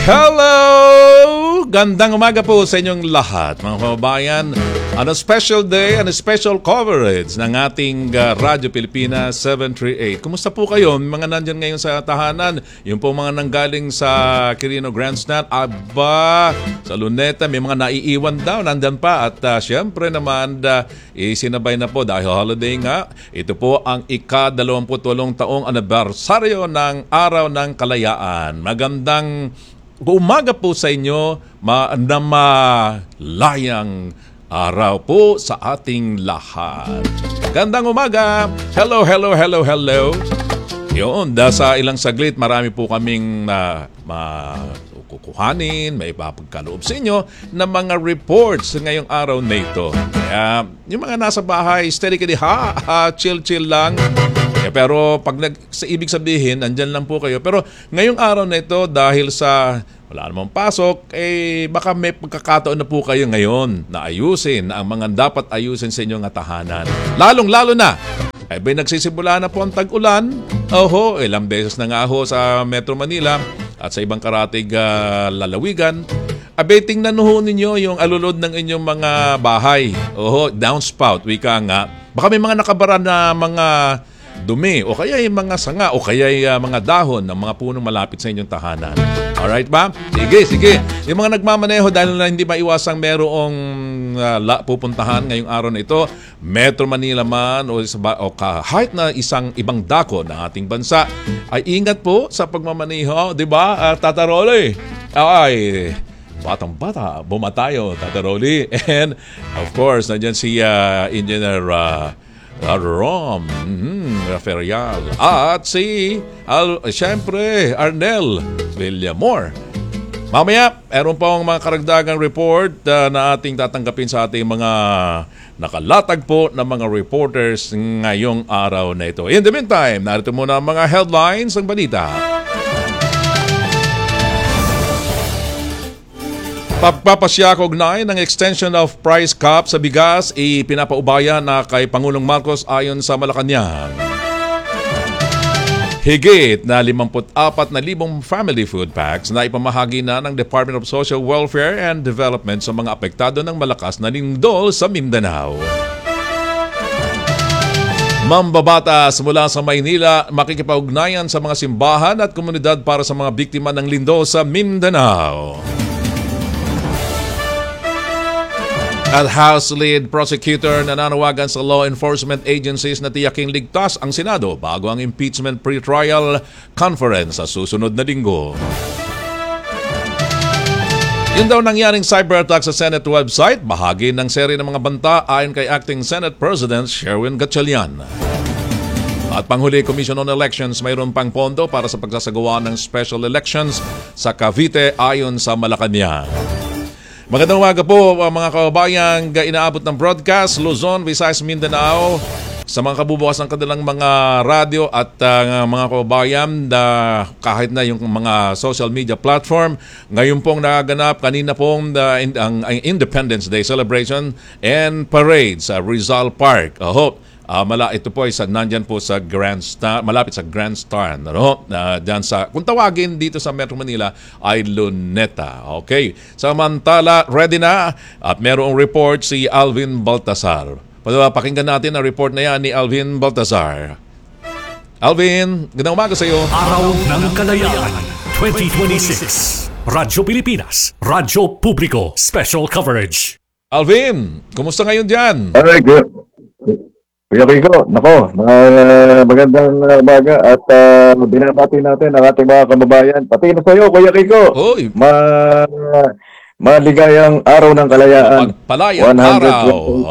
Hello! Gandang umaga po sa inyong lahat, mga kababayan. On a special day and a special coverage ng ating Radyo Pilipinas 738. Kumusta po kayo? Mga nandyan ngayon sa tahanan. Yung po mga nanggaling sa Quirino Grandstand. Aba, sa Luneta, may mga naiiwan daw. Nandyan pa. At syempre naman, isinabay na po dahil holiday nga. Ito po ang ika-28 taong anibersaryo ng Araw ng Kalayaan. Magandang umaga po sa inyo na malayang araw po sa ating lahat. Gandang umaga! Hello, hello, hello, hello! Yun, sa ilang saglit, marami po kaming kukuhanin, may ipapagkaloob sa inyo ng mga reports ngayong araw na ito. Kaya, yung mga nasa bahay, steady ka di chill lang. Pero pag sa ibig sabihin, andyan lang po kayo. Pero ngayong araw na ito, dahil sa wala namang pasok, baka may pagkakataon na po kayo ngayon na ayusin ang mga dapat ayusin sa inyong tahanan. Lalong-lalo na, may nagsisimula na po ang tag-ulan. Ilang beses na nga ho sa Metro Manila at sa ibang karatig lalawigan. Tingnan ho ninyo yung alulod ng inyong mga bahay. Downspout, wika nga. Baka may mga nakabara na mga dumi o kaya yung mga sanga o kaya yung mga dahon ng mga punong malapit sa inyong tahanan. Alright ba? Sige. Yung mga nagmamaneho dahil na hindi maiwasang merong pupuntahan ngayong araw na ito, Metro Manila man o kahit na isang ibang dako ng ating bansa, ay ingat po sa pagmamaneho, di ba? Tata Rolly, batang-bata, bumatayo, Tata Rolly. And of course, nandyan si Engineer Rom Rafael at si siyempre Arnel Villamor. Mamaya, meron pong mga karagdagang report na ating tatanggapin sa ating mga nakalatag po ng mga reporters ngayong araw na ito. In the meantime, narito muna ang mga headlines ng balita. Pagpapasya kaugnay ng extension of price cap sa bigas ipinapaubaya na kay Pangulong Marcos ayon sa Malacanang. Higit na 54,000 family food packs na ipamahagi na ng Department of Social Welfare and Development sa mga apektado ng malakas na lindol sa Mindanao. Mambabatas mula sa Maynila makikipag-ugnayan sa mga simbahan at komunidad para sa mga biktima ng lindol sa Mindanao. At House Lead Prosecutor nananawagan sa law enforcement agencies na tiyaking ligtas ang Senado bago ang impeachment pre-trial conference sa susunod na linggo. Yun daw nangyaring cyber attack sa Senate website, bahagi ng serye ng mga banta ayon kay Acting Senate President Sherwin Gatchalian. At panghuli, Commission on Elections mayroon pang pondo para sa pagsasagawa ng special elections sa Cavite ayon sa Malacanang. Magandang umaga po mga kababayan, inaabot ng broadcast Luzon, Visayas, Mindanao sa mga kabubukas ng kanilang mga radyo at mga kababayan kahit na yung mga social media platform. Ngayon pong nagaganap kanina pong ang Independence Day celebration and parade sa Rizal Park. Ito po ay nandyan po sa Grand Stand, malapit sa Grand Stand. Dyan sa, kung tawagin dito sa Metro Manila ay Luneta. Okay. Samantala, ready na at merong report si Alvin Baltasar. Pakinggan natin ang report na yan ni Alvin Baltasar. Alvin, gandang umaga sa iyo. Araw ng Kalayaan 2026. Radyo Pilipinas, Radyo Publiko, Special Coverage. Alvin, kumusta ngayon dyan? Alright, good. Kuya Kiko, magandang umaga at binabati natin ang ating mga kababayan. Pati na sa iyo, Kuya Kiko. Maligayang araw ng kalayaan. Pagpalayang araw.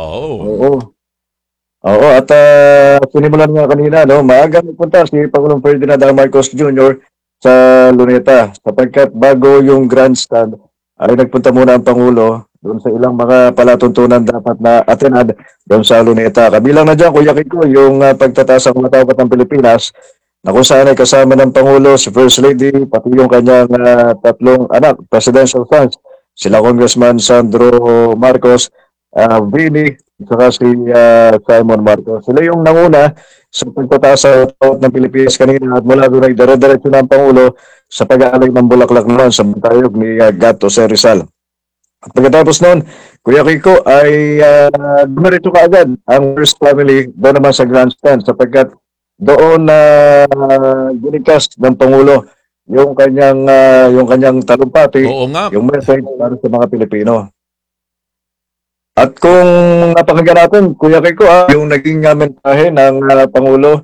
Oo, at sinimulan nga kanina, maaga nagpunta si Pangulong Ferdinand R. Marcos Jr. sa Luneta sapagkat bago yung grandstand ay nagpunta muna ang Pangulo doon sa ilang mga palatuntunan dapat na atenad doon sa Luneta. Kabilang na dyan, Kuya Kiko, yung pagtataas ng mga tao ng Pilipinas na kung saan ay kasama ng Pangulo, si First Lady, pati yung kanyang tatlong anak, presidential sons, sila Congressman Sandro Marcos, Vini, saka si Simon Marcos. Sila yung nanguna sa pagtataas sa tawag ng Pilipinas kanina at mula doon ay dire-diretso na ang Pangulo sa pag-aalay ng bulaklak naman sa tayog ni Gato Jose Rizal. At pagkatapos noon, Kuya Kiko ay dumiretso kaagad ang first family doon naman sa grandstand sapagkat doon na ginikast ng Pangulo yung kanyang talumpati, Oo nga. yung message para sa mga Pilipino. At kung napakinggan natin, Kuya Kiko, yung naging mensahe ng Pangulo,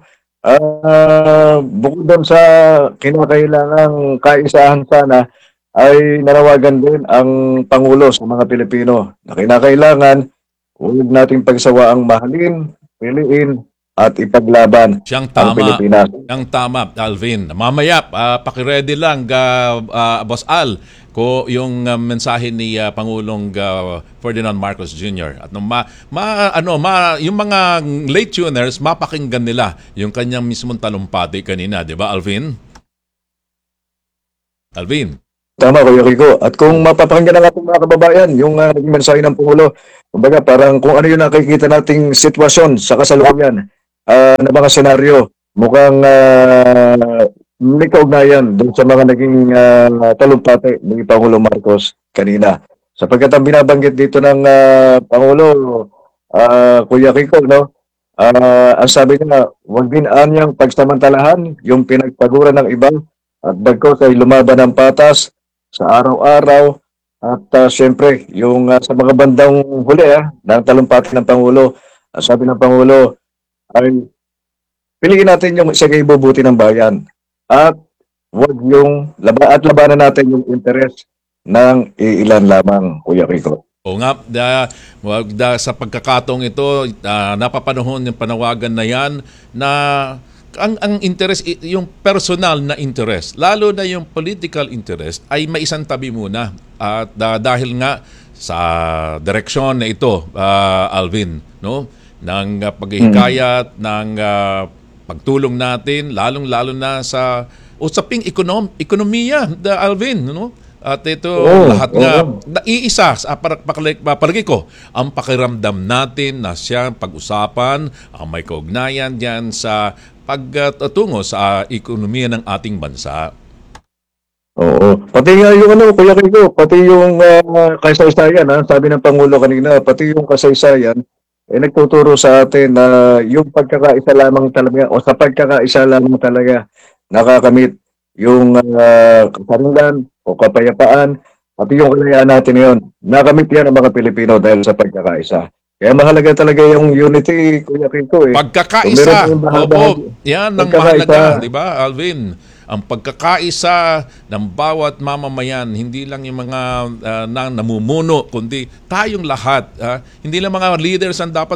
bukod doon sa kinakailangang kaisahan sana, ay nanawagan din ang Pangulo sa mga Pilipino na kinakailangan huwag nating pagsawa ang mahalin, piliin, at ipaglaban Siyang ang tama. Pilipinas. Siyang tama, Alvin. Mamaya, pakiready lang, Boss Al, ko yung mensahe ni Pangulong Ferdinand Marcos Jr. At nung yung mga late tuners, mapakinggan nila yung kanyang mismong talumpati kanina, di ba, Alvin? Alvin. Tama, Kuya Kiko. At kung mapapakinggan ng ating mga kababayan, yung naging mensahe ng Pangulo, kumbaga parang kung ano yung nakikita nating sitwasyon sa kasalukuyan na mga senaryo, mukhang may kaugnayan doon sa mga naging talumpati ni Pangulo Marcos kanina. Sapagkat ang binabanggit dito ng Pangulo, Kuya Kiko, no? Ang sabi niya, huwag din anyang pagsamantalahan yung pinagpaguran ng iba at dagkos ay lumaban ng patas sa araw-araw at siyempre yung sa mga bandang huli ng talumpati ng Pangulo, sabi ng Pangulo ay piliin natin yung sa ibubuti ng bayan at wag yung labanan natin yung interes ng iilan lamang, Kuya Kiko. O nga, sa pagkakataong ito, napapanahon yung panawagan na yan na ang interest, yung personal na interest, lalo na yung political interest, ay maisang tabi muna. At dahil nga sa direksyon na ito, Alvin, no, ng paghihikayat, ng pagtulong natin, lalong-lalo na sa usaping ekonomiya, Alvin, no? At ito lahat nga iisa sa palagi ko ang pakiramdam natin na siya pag-usapan ang may kaugnayan diyan sa pagtungo sa ekonomiya ng ating bansa. Oo. Pati nga yung Kuya Kiko, pati yung kasaysayan, sabi ng Pangulo kanina, pati yung kasaysayan, nagtuturo sa atin na yung pagkakaisa lamang talaga, o sa pagkakaisa lamang talaga, nakakamit yung kasarinlan o kapayapaan, pati yung kalayaan natin ngayon. Nakamit yan ang mga Pilipino dahil sa pagkakaisa. Kaya mahalaga talaga yung unity, Kuya Kiko. Pagkakaisa. Opo, yan ang mahalaga, di ba, Alvin? Ang pagkakaisa ng bawat mamamayan, hindi lang yung mga namumuno, kundi tayong lahat. Hindi lang mga leaders ang dapat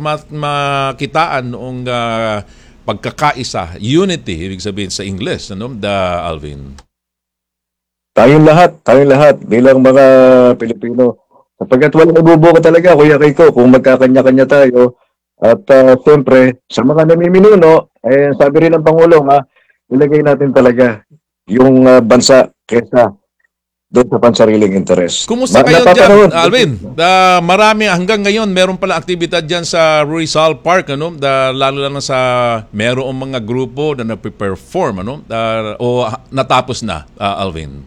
makitaan noong pagkakaisa, unity, ibig sabihin sa English, Alvin? Tayong lahat bilang mga Pilipino. Sapagkat walang ibubuka talaga, Kuya Kiko, kung magkakanya-kanya tayo. At siyempre, sa mga namiminuno, sabi rin ng Pangulo, ilagay natin talaga yung bansa kesa doon sa pansariling interes. Kumusta kayo dyan, Alvin? Marami hanggang ngayon, meron pala aktibidad dyan sa Rizal Park, lalo lang sa merong mga grupo na nagpe-perform, o natapos na, Alvin?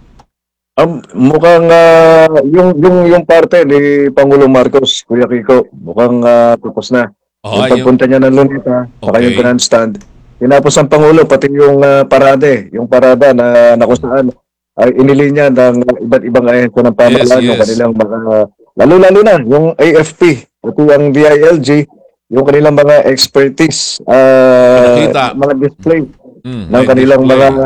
Mukhang yung parte ni Pangulong Marcos, Kuya Kiko, mukhang tapos na. Yung pagpunta niya ng Luneta, saka yung grandstand. Tinapos ang Pangulo, pati yung parada na kung saan ay inilinya ng iba't ibang ahensya ng pamahalaan, yung kanilang mga, lalo-lalo na, yung AFP, pati ang DILG, yung kanilang mga expertise, mga display ng kanilang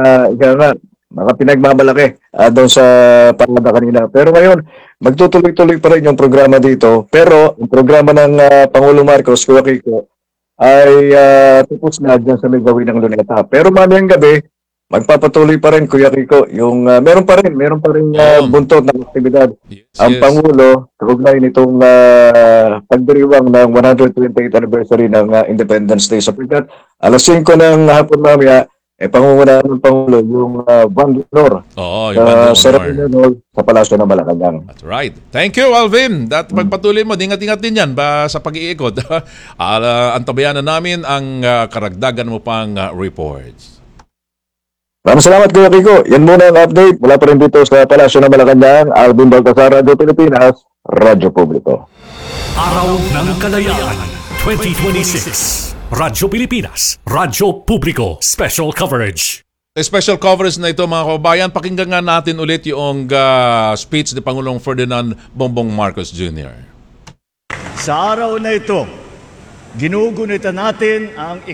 mga pinagmamalaki doon sa parada kanina. Pero ngayon, magtutuloy-tuloy pa rin yung programa dito. Pero ang programa ng Pangulong Marcos, Kuya Kiko, ay tapos na dyan sa may gawin ng Luneta. Pero mamayang gabi, magpapatuloy pa rin, Kuya Kiko, yung meron pa rin buntot ng aktibidad. Ang Pangulo, kaugnay nitong pagdiriwang ng 128th anniversary ng Independence Day. Sapagkat alas 5 ng hapon mamaya, Pangungunahan ng Pangulo yung Bangalore Oo, yung Banda sa Honor. Serapino sa Palasyo ng Malacanang. That's right. Thank you, Alvin. Pagpatuloy mo, ingat-ingat din yan sa pag-iikot. Antabayan na namin ang karagdagan mo pang reports. Maraming salamat, Kuya Kiko. Yan muna ang update mula pa rin dito sa Palasyo ng Malacanang. Alvin Baltasar, Radio Pilipinas, Radyo Publiko. Araw ng Kalayaan 2026. Radyo Pilipinas, Radyo Publiko, Special Coverage. Special coverage na ito mga kababayan. Pakinggan nga natin ulit yung speech ni Pangulong Ferdinand Bongbong Marcos Jr. Sa araw na ito, ginugunitan natin ang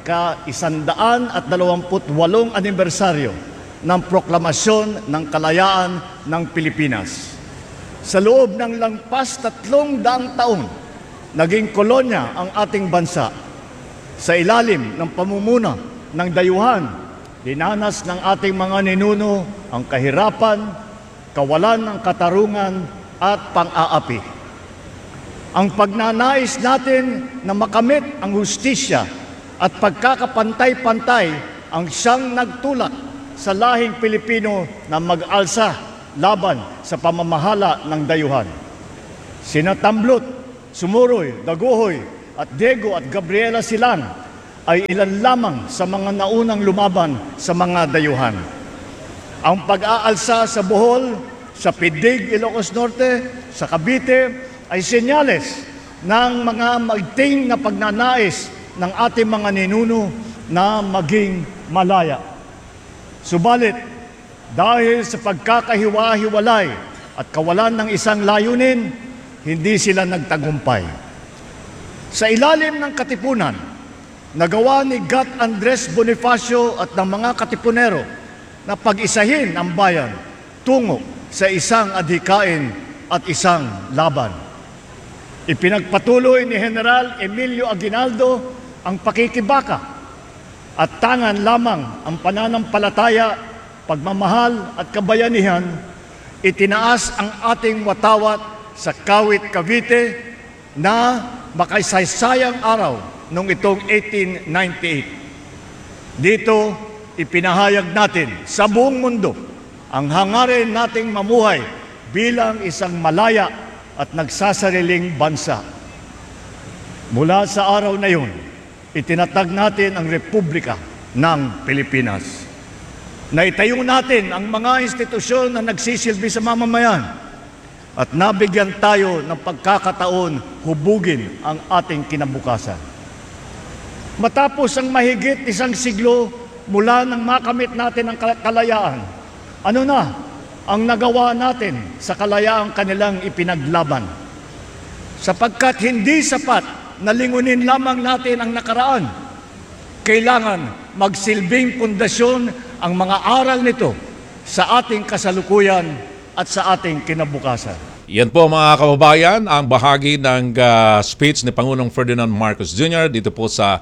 ika-128 anibersaryo ng proklamasyon ng kalayaan ng Pilipinas. Sa loob ng lampas 300 taon, naging kolonya ang ating bansa. Sa ilalim ng pamumuno ng dayuhan, dinanas ng ating mga ninuno ang kahirapan, kawalan ng katarungan at pang-aapi. Ang pagnanais natin na makamit ang hustisya at pagkakapantay-pantay ang siyang nagtulak sa lahing Pilipino na mag-alsa laban sa pamamahala ng dayuhan. Sina Tamblot, Sumuroy, Daguhoy, at Diego at Gabriela Silang ay ilan lamang sa mga naunang lumaban sa mga dayuhan. Ang pag-aalsa sa Bohol, sa Pidig, Ilocos Norte, sa Cavite ay senyales ng mga maigting na pagnanais ng ating mga ninuno na maging malaya. Subalit, dahil sa pagkakahiwa-hiwalay at kawalan ng isang layunin, hindi sila nagtagumpay. Sa ilalim ng katipunan, nagawa ni Gat Andres Bonifacio at ng mga katipunero na pag-isahin ang bayan tungo sa isang adhikain at isang laban. Ipinagpatuloy ni General Emilio Aguinaldo ang pakikibaka at tangan lamang ang pananampalataya, pagmamahal at kabayanihan. Itinaas ang ating watawat sa Kawit, Cavite na makasaysayang araw noong itong 1898. Dito, ipinahayag natin sa buong mundo ang hangarin nating mamuhay bilang isang malaya at nagsasariling bansa. Mula sa araw na yun, itinatag natin ang Republika ng Pilipinas. Naitayo natin ang mga institusyon na nagsisilbi sa mamamayan at nabigyan tayo ng pagkakataon hubugin ang ating kinabukasan. Matapos ang mahigit 1 siglo mula nang makamit natin ang kalayaan, ano na ang nagawa natin sa kalayaang kanilang ipinaglaban? Sapagkat hindi sapat na lingunin lamang natin ang nakaraan, kailangan magsilbing pundasyon ang mga aral nito sa ating kasalukuyan at sa ating kinabukasan. Yan po mga kababayan, ang bahagi ng speech ni Pangulong Ferdinand Marcos Jr. dito po sa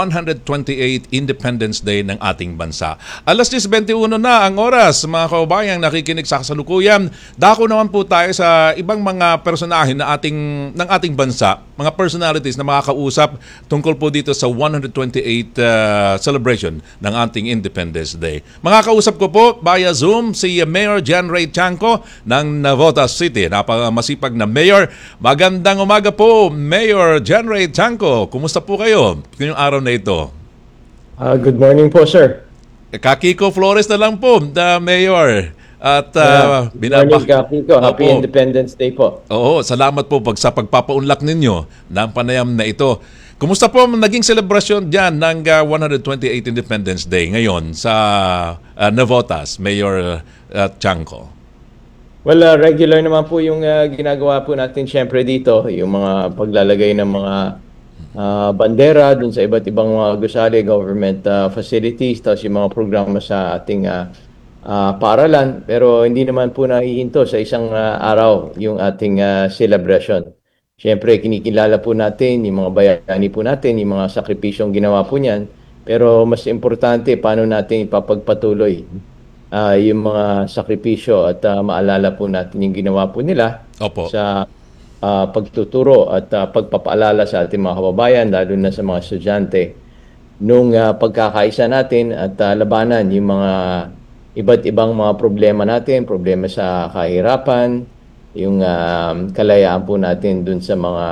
128 Independence Day ng ating bansa. Alas 10:21 na ang oras, mga kababayan nakikinig sa kasalukuyan. Dako naman po tayo sa ibang mga personahin na ng ating bansa, mga personalities na makakausap tungkol po dito sa 128 celebration ng ating Independence Day. Makakausap ko po via Zoom si Mayor John Ray Chanco ng Navotas City. Masipag na Mayor. Magandang umaga po, Mayor John Ray Chanco. Kumusta po kayo ngayong araw na ito? Good morning po, sir. Kakiko Flores na lang po, the Mayor. At good morning, Kiko. Happy Opo. Independence Day po. Oo, salamat po sa pagpapaunlak ninyo ng panayam na ito. Kumusta po naging selebrasyon dyan ng 128 Independence Day ngayon sa Navotas, Mayor Chanco? Well, regular naman po yung ginagawa po natin syempre dito, yung mga paglalagay ng mga bandera dun sa iba't ibang mga gusali, government facilities, tapos yung mga programa sa ating paaralan. Pero hindi naman po nahihinto sa isang araw yung ating celebration. Syempre, kinikilala po natin yung mga bayani po natin, yung mga sakripisyong ginawa po niyan. Pero mas importante, paano natin ipapagpatuloy yung mga sakripisyo at maalala po natin yung ginawa po nila. Opo. Sa pagtuturo at pagpapaalala sa ating mga kababayan, lalo na sa mga estudyante. nung pagkakaisa natin at labanan yung mga iba't ibang mga problema natin, problema sa kahirapan, yung kalayaan po natin dun sa mga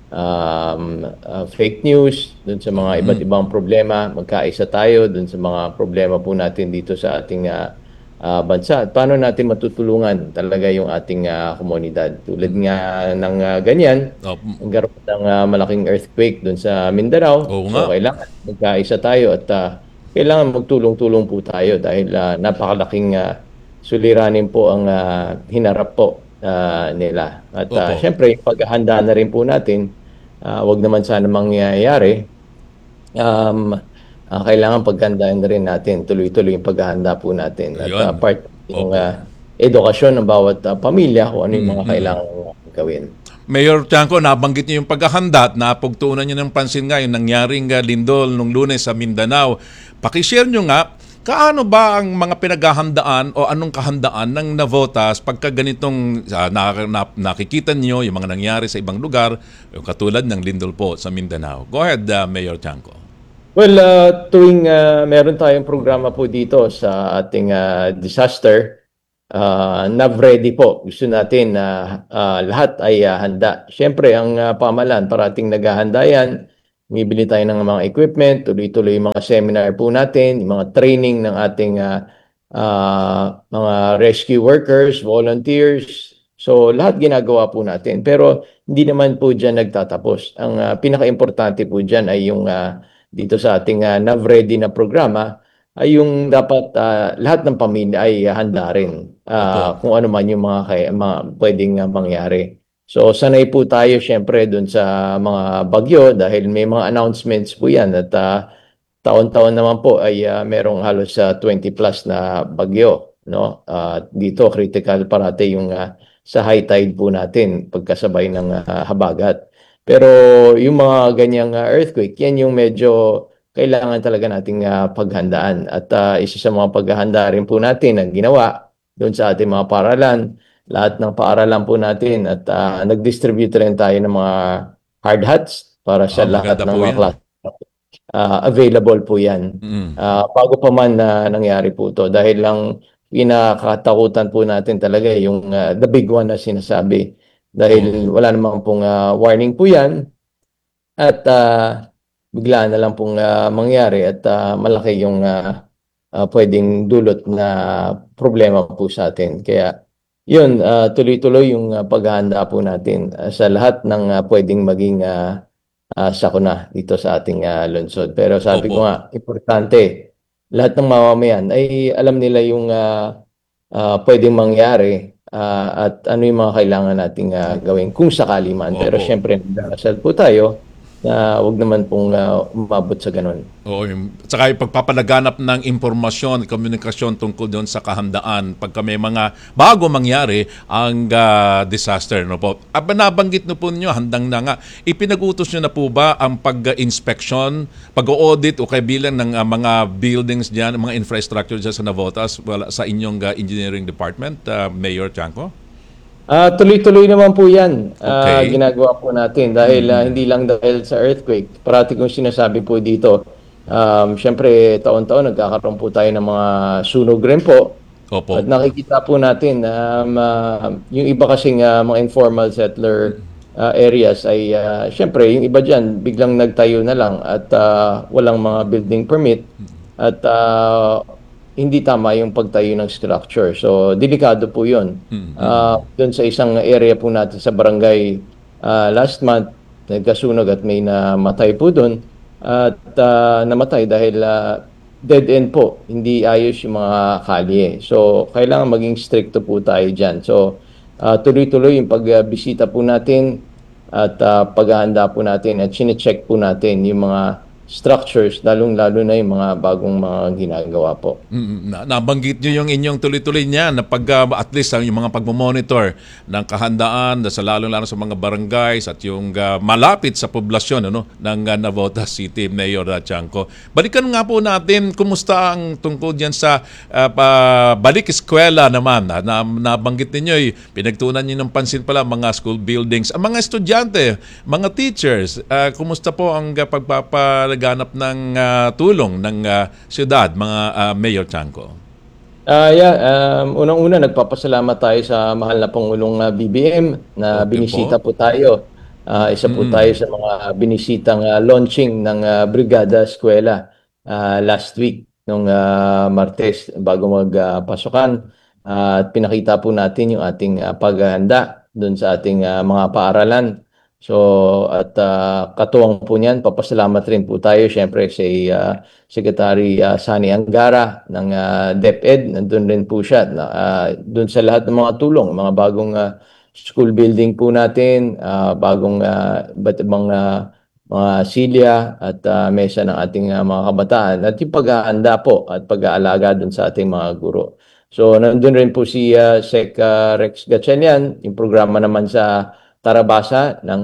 fake news, dun sa mga iba't ibang problema, magkaisa tayo dun sa mga problema po natin dito sa ating bansa. At paano natin matutulungan talaga yung ating komunidad. Tulad nga ng ganyan, nagkaroon ng malaking earthquake dun sa Mindanao. Oo So nga. kailangan magkaisa tayo at kailangan magtulong-tulong po tayo dahil napakalaking suliranin po ang hinarap po nila. At Opo. syempre, yung paghahanda na rin po natin, wag naman sana mangyayari. Kailangan paghandaan na rin natin, tuloy-tuloy yung paghahanda po natin. At Ayun. part yung Opo. edukasyon ng bawat pamilya kung ano yung mga kailangan gawin. Mayor Chanco, nabanggit niyo yung paghahanda at napagtuunan niyo ng pansin nga yung nangyaring lindol nung Lunes sa Mindanao. Pakishare niyo nga, kaano ba ang mga pinaghahandaan o anong kahandaan ng Navotas pagka ganitong nakikita niyo yung mga nangyari sa ibang lugar, yung katulad ng lindol po sa Mindanao? Go ahead, Mayor Chanco. Well, tuwing meron tayong programa po dito sa ating disaster, NAV-ready po. Gusto natin na lahat ay handa. Siyempre, ang pamahalaan, parating naghahanda yan. Bibili tayo ng mga equipment, tuloy-tuloy yung mga seminar po natin, yung mga training ng ating mga rescue workers, volunteers. So, lahat ginagawa po natin. Pero, hindi naman po dyan nagtatapos. Ang pinaka-importante po dyan ay yung dito sa ating NAV-ready na programa, ay yung dapat lahat ng pamilya ay handa rin kung ano man yung mga pwedeng mangyari. So sanay po tayo syempre dun sa mga bagyo dahil may mga announcements po yan at taon-taon naman po ay merong halos 20 plus na bagyo. No? Dito critical parate yung sa high tide po natin pagkasabay ng habagat. Pero yung mga ganyang earthquake, yan yung medyo kailangan talaga nating paghandaan. At isa sa mga paghahanda rin po natin ang ginawa doon sa ating mga paaralan. Lahat ng paaralan po natin at nag-distribute rin tayo ng mga hard hats para sa lahat maganda ng po mga yan. klase. Available po yan. Bago pa man nangyari po to dahil lang pinakatakutan po natin talaga yung the big one na sinasabi. Dahil wala namang pong warning po yan at bigla na lang pong mangyari at malaki yung pwedeng dulot na problema po sa atin. Kaya yun, tuloy-tuloy yung paghahanda po natin sa lahat ng pwedeng maging sakuna dito sa ating lungsod. Pero sabi ko nga, importante, lahat ng mamamayan ay alam nila yung pwedeng mangyari at ano yung mga kailangan nating gawin kung sakali man. Pero Opo. syempre, nagdarasal po tayo na wag naman pong umabot sa ganun. Oo, saka yung pagpapalaganap ng impormasyon, komunikasyon tungkol doon sa kahandaan pagka may mga bago mangyari ang disaster. No po? Nabanggit no po ninyo, handang na nga. Ipinag-utos nyo na po ba ang pag-inspection, pag-audit o bilang ng mga buildings dyan, mga infrastructure dyan sa Navotas sa inyong engineering department, Mayor Chanco? Tuloy-tuloy naman po yan. Okay. Ginagawa po natin dahil hindi lang dahil sa earthquake. Parati kong sinasabi po dito, syempre taon-taon nagkakaroon po tayo ng mga sunog rin po. Opo. At nakikita po natin yung iba kasing mga informal settler areas ay syempre yung iba dyan biglang nagtayo na lang at walang mga building permit at hindi tama yung pagtayo ng structure. So, delikado po yun. Doon sa isang area po natin sa barangay last month, nagkasunog at may namatay po doon. At namatay dahil dead end po. Hindi ayos yung mga kalye. So, kailangan maging stricto po tayo dyan. So, tuloy-tuloy yung pagbisita po natin at paghahanda po natin at sinecheck po natin yung mga structures, lalong-lalo na yung mga bagong mga ginagawa po. Nabanggit nyo yung inyong tuloy-tuloy niya na at least yung mga pagmamonitor ng kahandaan sa lalong-lalo sa mga barangays at yung malapit sa poblasyon ng Navotas City, Mayor Chanco. Balikan nga po natin, kumusta ang tungkol dyan sa balik eskwela naman. Nabanggit ninyo, pinagtunan nyo ng pansin pala mga school buildings. Ang mga estudyante, mga teachers, kumusta po ang naghanap ng tulong ng siyudad, mga Mayor Chanco? Unang-una nagpapasalamat tayo sa mahal na Pangulong BBM na Okay binisita po. po tayo. Isa po tayo sa mga binisitang launching ng Brigada Eskwela last week nung Martes bago magpasukan. At pinakita po natin yung ating paghahanda doon sa ating mga paaralan. So at katuwang po niyan, papasalamat rin po tayo syempre si Secretary Sani Angara ng DepEd. Nandun rin po siya doon sa lahat ng mga tulong, mga bagong school building po natin, bagong iba't ibang mga silya at mesa ng ating mga kabataan at yung paghahanda po at pag-aalaga doon sa ating mga guro. So nandun rin po si Sec Rex Gatchalian, yung programa naman sa Tarabasa ng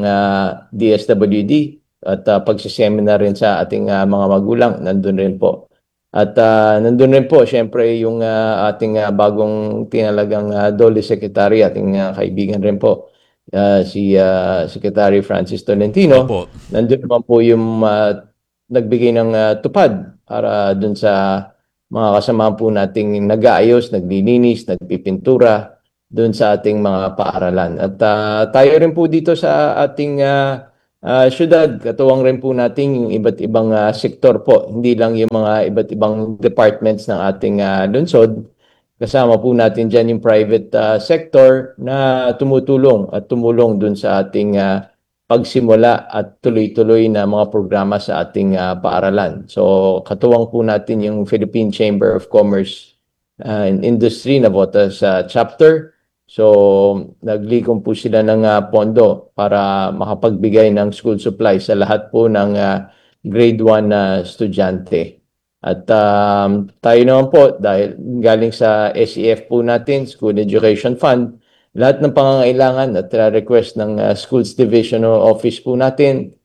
DSWD at pagsiseminar rin sa ating mga magulang, nandun rin po. At nandun rin po, syempre, yung ating bagong tinalagang DOLE Secretary, ating kaibigan rin po, si Secretary Francis Tolentino. Opo. Nandun naman po yung nagbigay ng tupad para dun sa mga kasama po nating nag-aayos, naglilinis, nagpipintura doon sa ating mga paaralan. At tayo rin po dito sa ating syudad, katuwang rin po natin yung iba't ibang sektor po. Hindi lang yung mga iba't ibang departments ng ating lungsod. Kasama po natin dyan yung private sector na tumutulong at tumulong doon sa ating pagsimula at tuloy-tuloy na mga programa sa ating paaralan. So katuwang po natin yung Philippine Chamber of Commerce and Industry na VOTA sa chapter. So, naglikom po sila ng pondo para makapagbigay ng school supplies sa lahat po ng grade 1 na estudyante. At tayo naman po, dahil galing sa SEF po natin, School Education Fund, lahat ng pangangailangan at request ng Schools Division Office po natin,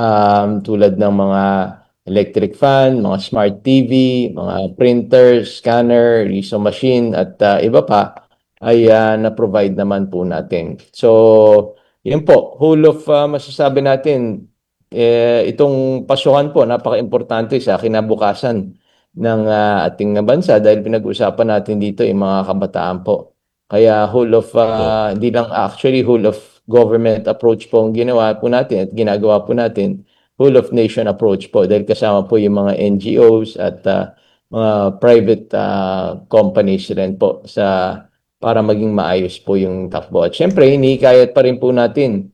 tulad ng mga electric fan, mga smart TV, mga printer, scanner, riso machine, at iba pa, ay na-provide naman po natin. So, yun po, whole of masasabi natin, itong pasukan po, napaka-importante sa kinabukasan ng ating bansa dahil pinag-usapan natin dito yung mga kabataan po. Kaya whole of, hindi lang actually whole of government approach po ang ginawa po natin at ginagawa po natin, whole of nation approach po dahil kasama po yung mga NGOs at mga private companies rin po para maging maayos po yung takbo. At syempre, hinikayat pa rin po natin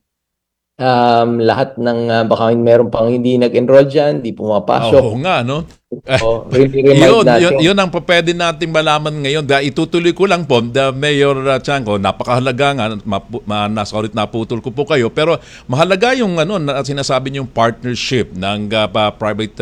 lahat ng baka meron pang hindi nag-enroll dyan, hindi pumapasok. Oo nga, no? So, really remind natin. Yun ang pwede natin malaman ngayon. Itutuloy ko lang po, Mayor Chanco, napakahalaga nga, sorry naputol ko po kayo, pero mahalaga yung sinasabi niyong partnership ng private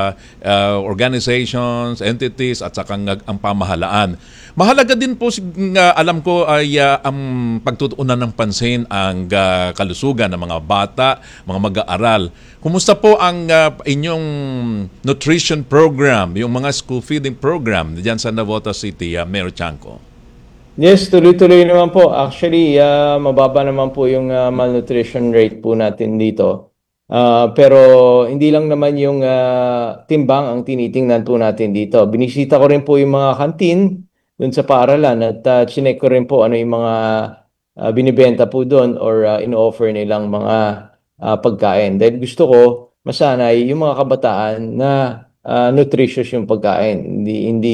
organizations, entities, at saka ang pamahalaan. Mahalaga din po, alam ko, ay ang pagtutuunan ng pansin ang kalusugan ng mga bata, mga mag-aaral. Kumusta po ang inyong nutrition program, yung mga school feeding program diyan sa Navotas City, Mayor Chanco? Yes, tuloy-tuloy naman po. Actually, mababa naman po yung malnutrition rate po natin dito. Pero hindi lang naman yung timbang ang tinitingnan po natin dito. Binisita ko rin po yung mga kantin doon sa paaralan at chinek ko rin po ano yung mga binibenta po doon or in-offer nilang mga pagkain. Dahil gusto ko masanay yung mga kabataan na nutritious yung pagkain. Hindi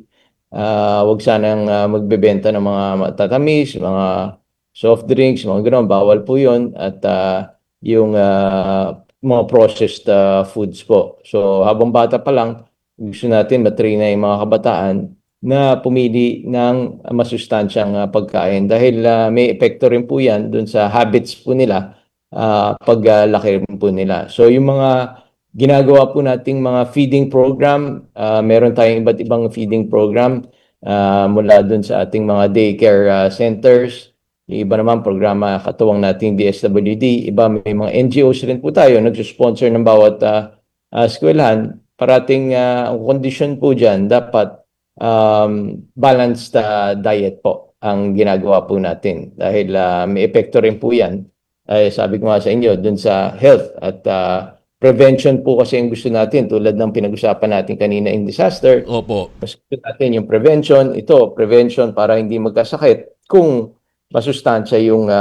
wag sanang magbebenta ng mga matatamis, mga soft drinks, mga gano'n. Bawal po yun. At yung mga processed foods po. So habang bata pa lang, gusto natin matrain na yung mga kabataan na pumili ng masustansyang pagkain dahil may epekto rin po yan dun sa habits po nila paglaki rin po nila. So yung mga ginagawa po nating mga feeding program, meron tayong iba't ibang feeding program mula dun sa ating mga daycare centers. Yung iba naman programa katuwang nating DSWD, iba may mga NGOs rin po tayo nagsusponsor ng bawat eskwelahan. Parating ang condition po dyan dapat balanced diet po ang ginagawa po natin dahil may epekto rin po yan sabi ko nga sa inyo dun sa health at prevention po kasi ang gusto natin tulad ng pinag-usapan natin kanina in disaster. Opo. Mas gusto natin yung prevention. Ito, prevention para hindi magkasakit kung masustansya yung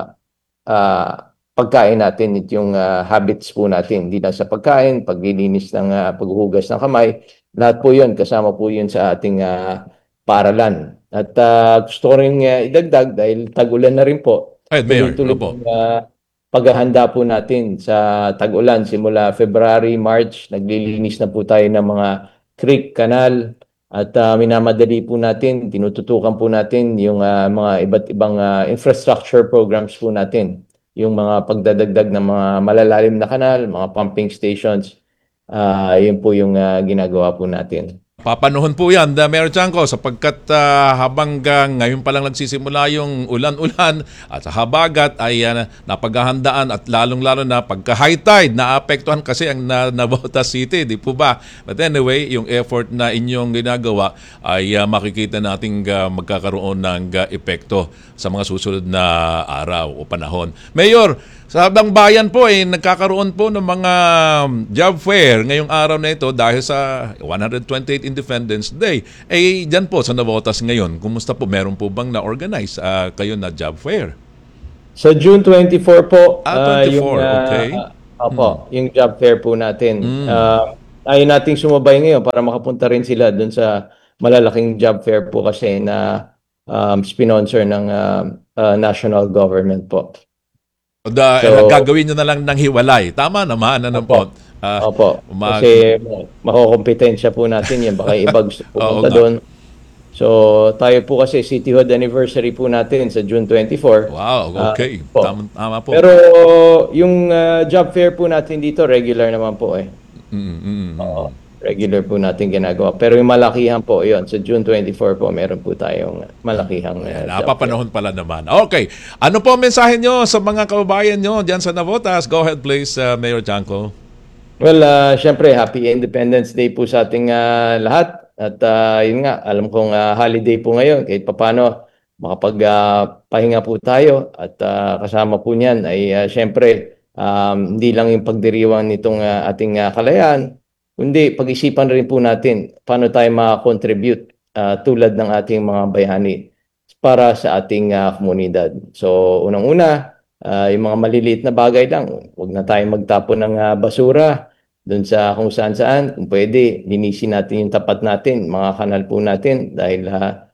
pagkain natin, yung habits po natin. Hindi lang sa pagkain, paglilinis ng paghuhugas ng kamay. Lahat po yun, kasama po yun sa ating paaralan. At gusto ko rin idagdag dahil tag-ulan na rin po. Ay, Mayor, Tuloy-tuloy opo. ang, paghahanda po natin sa tag-ulan simula February, March, naglilinis na po tayo ng mga creek, kanal at minamadali po natin, tinututukan po natin yung mga iba't ibang infrastructure programs po natin. Yung mga pagdadagdag ng mga malalalim na kanal, mga pumping stations, yun po yung ginagawa po natin. Papanuhon po yan, Mayor Chanco, sapagkat habang ngayon pa lang nagsisimula yung ulan-ulan at sa habagat ay napaghahandaan at lalong-lalo na pagka high tide, naapektuhan kasi ang Navotas City, di po ba? But anyway, yung effort na inyong ginagawa ay makikita nating magkakaroon ng epekto sa mga susunod na araw o panahon. Mayor, sa habang bayan po nagkakaroon po ng mga job fair ngayong araw na ito dahil sa 128 Independence Day. Dyan po sa Navotas ngayon, kumusta po? Meron po bang na-organize kayo na job fair? Sa June 24 po, 24, yung, okay. yung job fair po natin. Ayaw nating sumabay ngayon para makapunta rin sila dun sa malalaking job fair po kasi na sponsor ng national government po. Gagawin nyo na lang ng hiwalay. Tama naman, ano po? Opo. Kasi makukompetensya po natin yan. Baka iba gusto pumunta doon. So, tayo po kasi cityhood anniversary po natin sa June 24. Wow, okay. Tama po. Pero yung job fair po natin dito, regular naman po regular po natin ginagawa. Pero yung malakihan po, yun, sa June 24 po, meron po tayong malakihang napapanahon pala naman. Okay. Ano po ang mensahe nyo sa mga kababayan nyo dyan sa Navotas? Go ahead please, Mayor Chanco. Well, syempre, Happy Independence Day po sa ating lahat. At yun nga, alam kong holiday po ngayon. Kahit papano, makapagpahinga po tayo. At kasama po niyan ay syempre, hindi lang yung pagdiriwang nitong ating kalayaan, kundi pag-isipan rin po natin paano tayo ma-contribute tulad ng ating mga bayani para sa ating komunidad. So, unang-una, yung mga maliliit na bagay lang. Huwag na tayong magtapon ng basura doon sa kung saan-saan. Kung pwede, linisin natin yung tapat natin, mga kanal po natin dahil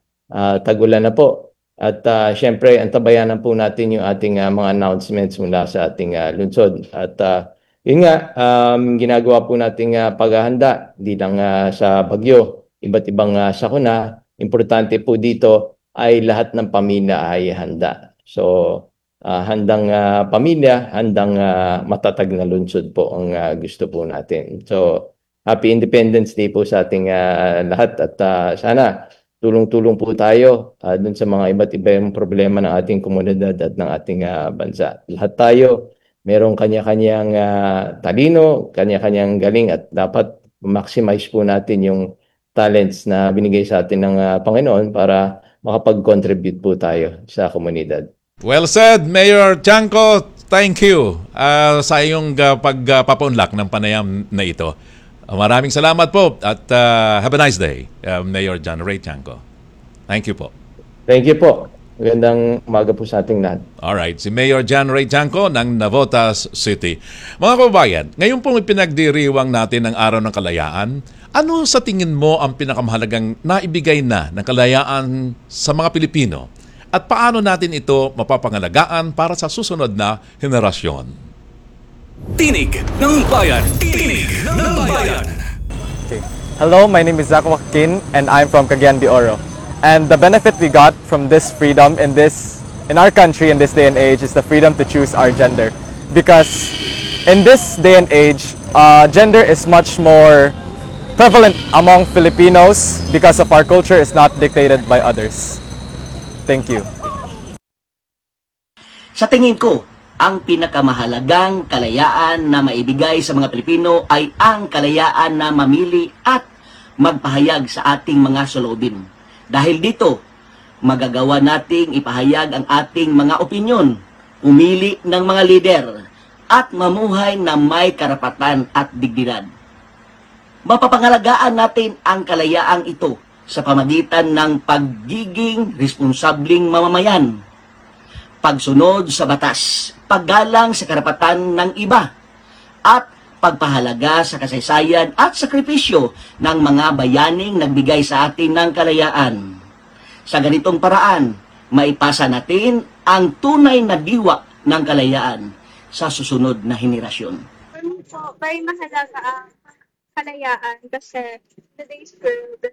tag-ulan na po. At syempre, antabayanan po natin yung ating mga announcements mula sa ating lungsod. At yun nga, ginagawa po nating paghahanda, hindi lang sa bagyo, iba't ibang sakuna. Importante po dito ay lahat ng pamilya ay handa. So, handang pamilya, handang matatag na lungsod po ang gusto po natin. So, Happy Independence Day po sa ating lahat at sana tulong-tulong po tayo dun sa mga iba't ibang problema ng ating komunidad at ng ating bansa. Lahat tayo merong kanya-kanyang talino, kanya-kanyang galing at dapat maximize po natin yung talents na binigay sa atin ng Panginoon para makapag-contribute po tayo sa komunidad. Well said, Mayor Chanco. Thank you sa iyong pagpapaunlak ng panayam na ito. Maraming salamat po at have a nice day, Mayor John Ray Chanco. Thank you po. Thank you po. Magandang umaga po sa ating lahat. Alright, si Mayor John Ray Chanco ng Navotas City. Mga kababayan, ngayon pong ipinagdiriwang natin ang Araw ng Kalayaan. Ano sa tingin mo ang pinakamahalagang naibigay na ng kalayaan sa mga Pilipino? At paano natin ito mapapangalagaan para sa susunod na henerasyon? Tinig ng Bayan! Tinig ng Bayan! Okay. Hello, my name is Zach Joaquin and I'm from Cagayan de Oro. And the benefit we got from this freedom in our country in this day and age is the freedom to choose our gender. Because in this day and age, gender is much more prevalent among Filipinos because of our culture is not dictated by others. Thank you. Sa tingin ko, ang pinakamahalagang kalayaan na maibigay sa mga Pilipino ay ang kalayaan na mamili at magpahayag sa ating mga saloobin. Dahil dito, magagawa nating ipahayag ang ating mga opinyon, umili ng mga lider, at mamuhay na may karapatan at dignidad. Mapapangalagaan natin ang kalayaang ito sa pamagitan ng pagiging responsabling mamamayan, pagsunod sa batas, paggalang sa karapatan ng iba, at pagpahalaga sa kasaysayan at sakripisyo ng mga bayaning nagbigay sa atin ng kalayaan. Sa ganitong paraan, maipasa natin ang tunay na diwa ng kalayaan sa susunod na henerasyon. For me po, very mahalaga ang kalayaan kasi today's world,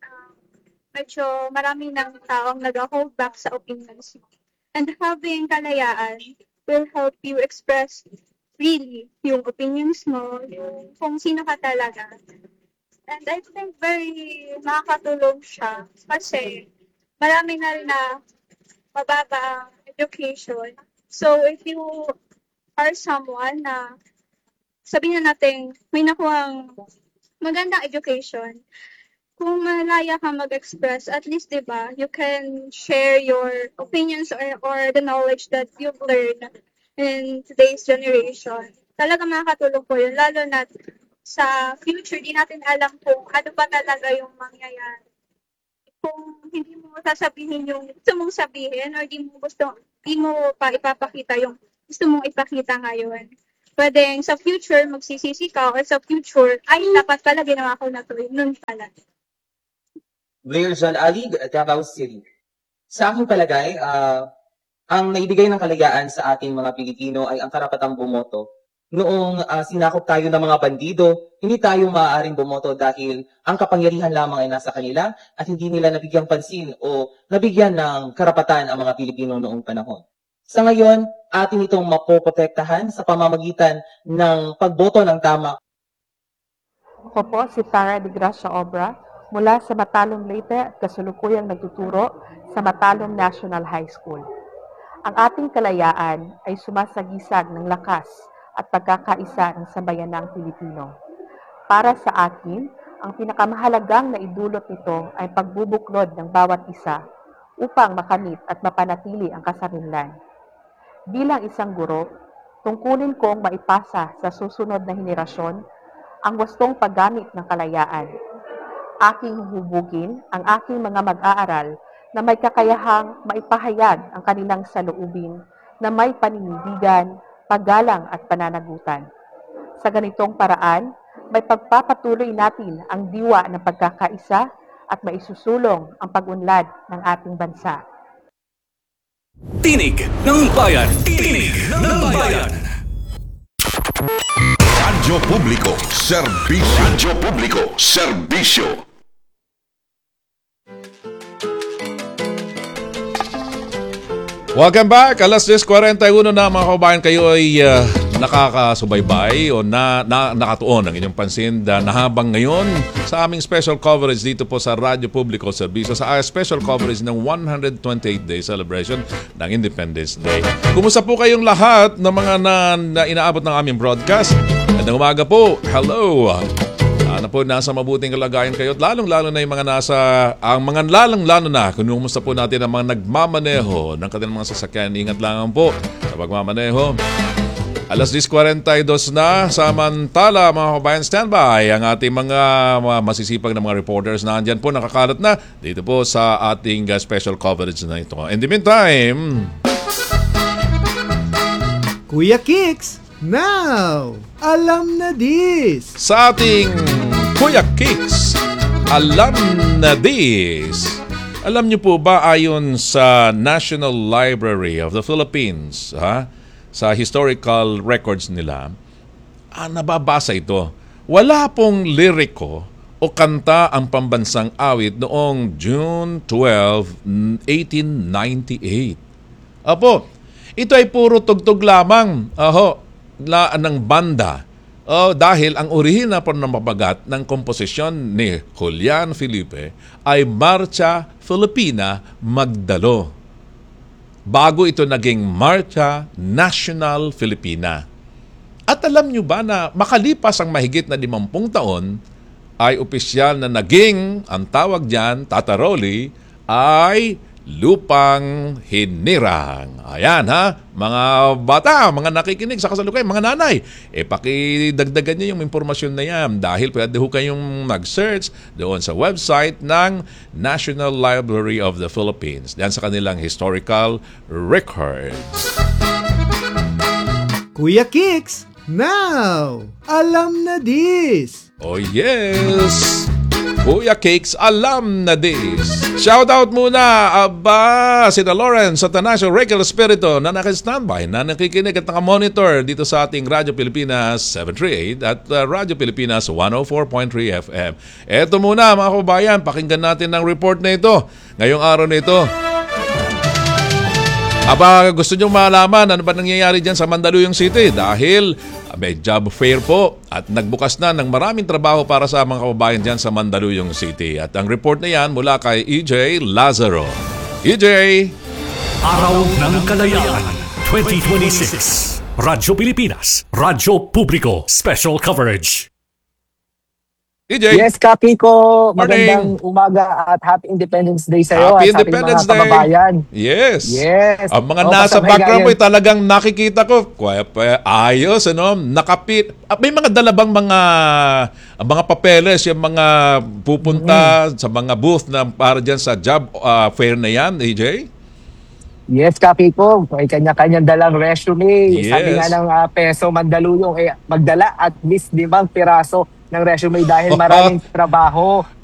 medyo marami ng taong nag-hold back sa opinions mo. And having kalayaan will help you express freely yung opinions mo, yung kung sino ka talaga. And I think very makakatulong siya kasi marami na rin na mababa ang education. So if you are someone na sabihin na natin may nakuhang magandang education, kung malaya ka mag-express, at least, di ba, you can share your opinions or the knowledge that you've learned in today's generation. Talaga makakatulong po yun, lalo na sa future, di natin alam kung ano ba talaga yung mangyayari. Kung hindi mo sasabihin yung gusto mong sabihin or di mo pa ipapakita yung gusto mong ipakita ngayon. Pwedeng sa future, magsisisi ka or sa future, ay dapat pala ginawa ko na to, nun pala. Mayor John Ali, Davao City. Sa aking palagay, ang naibigay ng kalayaan sa ating mga Pilipino ay ang karapatang bumoto. Noong sinakop tayo ng mga bandido, hindi tayo maaaring bumoto dahil ang kapangyarihan lamang ay nasa kanila at hindi nila nabigyang pansin o nabigyan ng karapatan ang mga Pilipino noong panahon. Sa ngayon, atin itong mapoprotektahan sa pamamagitan ng pagboto ng tama. Ako po si Tara de Gracia Obra mula sa Matalom, Leyte at kasalukuyang nagtuturo sa Matalom National High School. Ang ating kalayaan ay sumasagisag ng lakas at pagkakaisa ng sambayanang Pilipino. Para sa akin, ang pinakamahalagang na idulot nito ay pagbubuklod ng bawat isa upang makamit at mapanatili ang kasarinlan. Bilang isang guro, tungkulin kong maipasa sa susunod na henerasyon ang wastong paggamit ng kalayaan. Aking huhubugin ang aking mga mag-aaral na may kakayahang maipahayag ang kanilang saloobin na may paninindigan, paggalang at pananagutan. Sa ganitong paraan, may pagpapatuloy natin ang diwa ng pagkakaisa at maisusulong ang pag-unlad ng ating bansa. Tinig ng Bayan! Tinig ng Bayan! Radyo Publiko, serbisyo. Radyo Publiko, serbisyo. Welcome back! Alas 10:41 na mga kabayan, kayo ay nakakasubaybay o nakatuon ang inyong pansin na habang ngayon sa aming special coverage dito po sa Radyo Publiko Serbisyo sa special coverage ng 128th Day Celebration ng Independence Day. Kumusta po kayong lahat ng mga na inaabot ng aming broadcast? Magandang umaga po! Hello! Sana po nasa mabuting kalagayan kayo at lalong-lalo na yung mga lalong-lalo na kumusta po natin ang mga nagmamaneho ng kanilang mga sasakyan. Ingat lang po sa pagmamaneho. Alas 10:42 na, samantala mga kabayan, standby ang ating mga masisipag na mga reporters na andyan po, nakakalat na dito po sa ating special coverage na ito. In the meantime, Kuya Kicks, now, alam na this! Sa ating Kuya Kicks, alam na this! Alam niyo po ba ayon sa National Library of the Philippines, sa historical records nila, nababasa ito. Wala pong liriko o kanta ang pambansang awit noong June 12, 1898. Apo, ito ay puro tugtog lamang ng banda. Dahil ang orihina po ng mabagat ng komposisyon ni Julian Felipe ay Marcha Filipina Magdalo. Bago ito naging Marcha National Filipina. At alam nyo ba na makalipas ang mahigit na 50 taon, ay opisyal na naging, ang tawag dyan, tataroli, ay lupang hinirang. Ayan ha, mga bata, mga nakikinig sa kasalukuyan, mga nanay, pakidagdagan niyo yung impormasyon na yan dahil pwede ho kayong mag-search doon sa website ng National Library of the Philippines. Diyan sa kanilang historical records. Kuya Kicks, now, alam na this. Oh yes! Kuya Cakes, alam na this. Shoutout muna, sina Lawrence at Tanasio Regal Espiritu na naka-standby, na nakikinig at naka-monitor dito sa ating Radyo Pilipinas 738 at Radyo Pilipinas 104.3 FM. Eto muna mga kababayan, pakinggan natin ang report na ito ngayong araw na ito. Gusto nyo malaman ano ba nangyayari dyan sa Mandaluyong City dahil may job fair po at nagbukas na ng maraming trabaho para sa mga kababayan dyan sa Mandaluyong City. At ang report na yan mula kay EJ Lazaro. EJ! Araw ng Kalayaan 2026. Radyo Pilipinas, Radyo Publiko, Special Coverage. EJ! Yes, Kapi ko. Morning. Magandang umaga at Happy Independence Day sa iyo Happy at sa ating Independence mga kababayan. Yes. Yes. Ang mga O, nasa kasabay background mo ganyan. talagang nakikita ko. Ayos, ano? Nakapit. May mga dalabang mga papeles, yung mga pupunta sa mga booth na para dyan sa job fair na yan, EJ? Yes, Kapi ko. May kanya-kanyang dalang resume. Yes. Sabi nga ng Peso Mandaluyong, magdala at least 5 piraso ng resume dahil maraming trabaho.